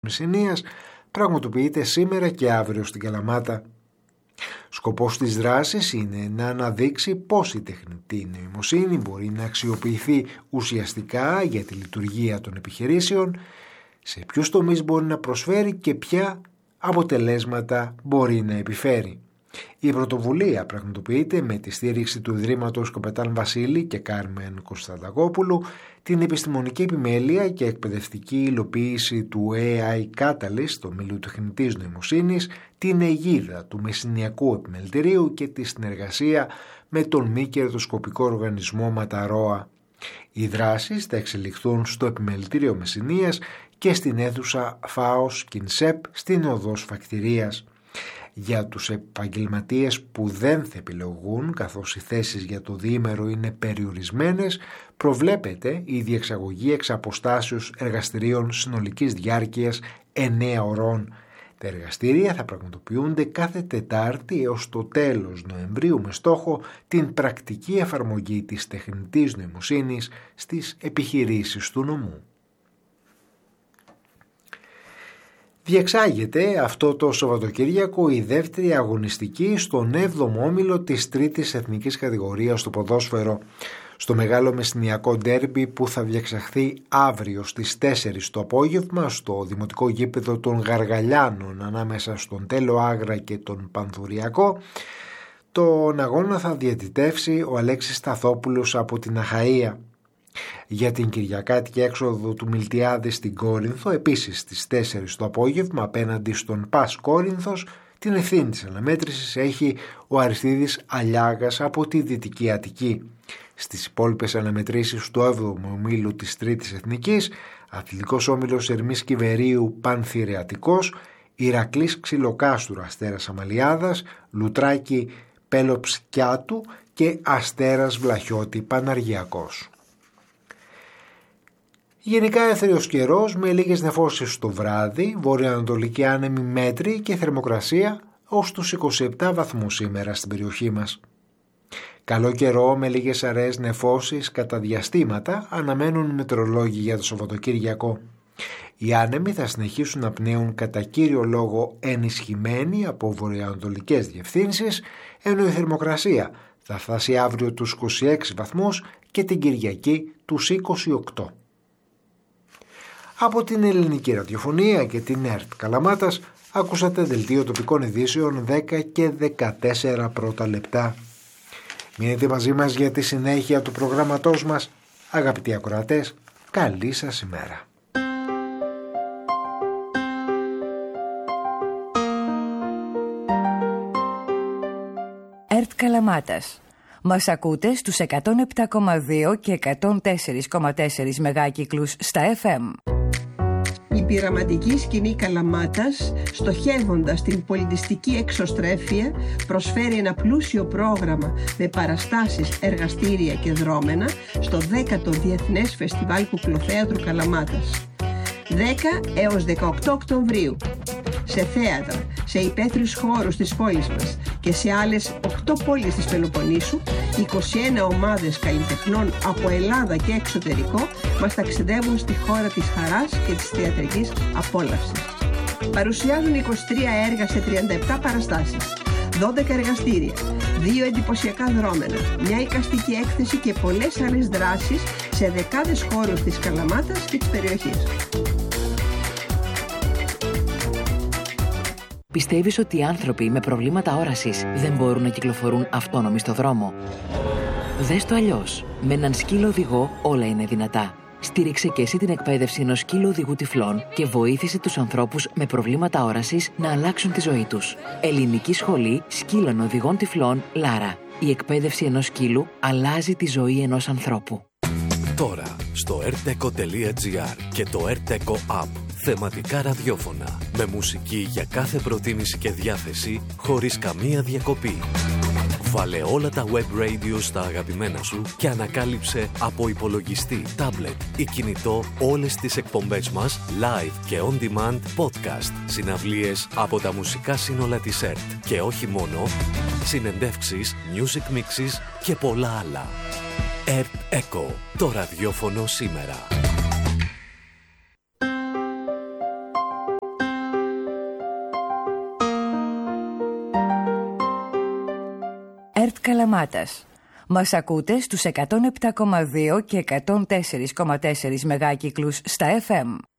Μεσσηνίας πραγματοποιείται σήμερα και αύριο στην Καλαμάτα. Σκοπός της δράσης είναι να αναδείξει πώς η τεχνητή νοημοσύνη μπορεί να αξιοποιηθεί ουσιαστικά για τη λειτουργία των επιχειρήσεων, σε ποιους τομείς μπορεί να προσφέρει και ποια αποτελέσματα μπορεί να επιφέρει. Η πρωτοβουλία πραγματοποιείται με τη στήριξη του Ιδρύματος Καπετάν Βασίλη και Κάρμεν Κωνσταντακόπουλου, την επιστημονική επιμέλεια και εκπαιδευτική υλοποίηση του AI Catalyst, το ομίλου τεχνητής νοημοσύνης, την αιγίδα του Μεσσηνιακού Επιμελητηρίου και τη συνεργασία με τον μη κερδοσκοπικό οργανισμό Ματαρόα. Οι δράσεις θα εξελιχθούν στο Επιμελητήριο Μεσσηνίας και στην αίθουσα ΦΑΟΣ Κινσέπ στην οδός Φακτηρίας. Για τους επαγγελματίες που δεν θα επιλογούν, καθώς οι θέσεις για το διήμερο είναι περιορισμένες, προβλέπεται η διεξαγωγή εξ αποστάσεως εργαστηρίων συνολικής διάρκειας 9 ωρών. Τα εργαστήρια θα πραγματοποιούνται κάθε Τετάρτη έως το τέλος Νοεμβρίου με στόχο την πρακτική εφαρμογή της τεχνητής νοημοσύνης στις επιχειρήσεις του νομού. Διεξάγεται αυτό το Σαββατοκύριακο η δεύτερη αγωνιστική στον 7ο όμιλο της τρίτης εθνικής κατηγορίας στο ποδόσφαιρο, στο μεγάλο μεσσηνιακό ντέρμπι που θα διεξαχθεί αύριο στις 4 το απόγευμα στο δημοτικό γήπεδο των Γαργαλιάνων ανάμεσα στον Τέλο Άγρα και τον Πανθουριακό. Τον αγώνα θα διαιτητεύσει ο Αλέξης Σταθόπουλος από την Αχαΐα. Για την κυριακάτικη έξοδο του Μιλτιάδη στην Κόρινθο, επίσης στις 4 το απόγευμα απέναντι στον ΠΑΣ Κόρινθος, την ευθύνη της αναμέτρησης έχει ο Αριστίδης Αλιάγας από τη Δυτική Αττική. Στις υπόλοιπες αναμετρήσεις του 7ου ομίλου της Τρίτης Εθνικής, Αθλητικός Όμιλος Ερμής Κιβερίου Πανθηρεατικός, Ηρακλής Ξυλοκάστρου Αστέρας Αμαλιάδας, Λουτράκη Πέλοψ Κιάτου και Αστέρας Βλαχιώτη Παναργιακός. Γενικά έθριος καιρός με λίγες νεφώσεις το βράδυ, βορειοανατολική άνεμη μέτρη και θερμοκρασία ως τους 27 βαθμούς σήμερα στην περιοχή μας. Καλό καιρό με λίγες αραιές νεφώσεις κατά διαστήματα αναμένουν οι μετεωρολόγοι για το Σαββατοκύριακο. Οι άνεμοι θα συνεχίσουν να πνέουν κατά κύριο λόγο ενισχυμένοι από βορειοανατολικές διευθύνσεις, ενώ η θερμοκρασία θα φτάσει αύριο τους 26 βαθμούς και την Κυριακή τους 28. Από την Ελληνική Ραδιοφωνία και την ΕΡΤ Καλαμάτας ακούσατε δελτίο τοπικών ειδήσεων 10 και 14 πρώτα λεπτά. Μείνετε μαζί μας για τη συνέχεια του προγραμματός μας. Αγαπητοί ακροατές, καλή σας ημέρα. ΕΡΤ Καλαμάτας. Μας ακούτε στους 107,2 και 104,4 μεγάκυκλους στα FM. Η πειραματική σκηνή Καλαμάτας, στοχεύοντας την πολιτιστική εξωστρέφεια, προσφέρει ένα πλούσιο πρόγραμμα με παραστάσεις, εργαστήρια και δρόμενα στο 10ο Διεθνές Φεστιβάλ Κουκλοθέατρου Καλαμάτας. 10 έως 18 Οκτωβρίου. Σε θέατρα, σε υπαίθριους χώρους της πόλης μας και σε άλλες 8 πόλεις της Πελοποννήσου, 21 ομάδες καλλιτεχνών από Ελλάδα και εξωτερικό μας ταξιδεύουν στη χώρα της χαράς και της θεατρικής απόλαυσης. Παρουσιάζουν 23 έργα σε 37 παραστάσεις, 12 εργαστήρια, 2 εντυπωσιακά δρόμενα, μια εικαστική έκθεση και πολλές άλλες δράσεις σε δεκάδες χώρους της Καλαμάτας και της περιοχής. Πιστεύεις ότι οι άνθρωποι με προβλήματα όρασης δεν μπορούν να κυκλοφορούν αυτόνομοι στο δρόμο? Δες το αλλιώς. Με έναν σκύλο οδηγό όλα είναι δυνατά. Στήριξε και εσύ την εκπαίδευση ενός σκύλου οδηγού τυφλών και βοήθησε τους ανθρώπους με προβλήματα όρασης να αλλάξουν τη ζωή τους. Ελληνική Σχολή Σκύλων Οδηγών Τυφλών Λάρα. Η εκπαίδευση ενός σκύλου αλλάζει τη ζωή ενός ανθρώπου. Τώρα στο rteco.gr και το rteco app. Θεματικά ραδιόφωνα με μουσική για κάθε προτίμηση και διάθεση χωρίς καμία διακοπή. Βάλε όλα τα web radio στα αγαπημένα σου και ανακάλυψε από υπολογιστή, τάμπλετ ή κινητό όλες τις εκπομπές μας live και on demand podcast, συναυλίες από τα μουσικά σύνολα της ΕΡΤ και όχι μόνο, συνεντεύξεις, music mixes και πολλά άλλα. ΕΡΤ Echo, το ραδιόφωνο σήμερα. ΕΡΤ Καλαμάτας. Μας ακούτε στους 107,2 και 104,4 μεγάκυκλους στα FM.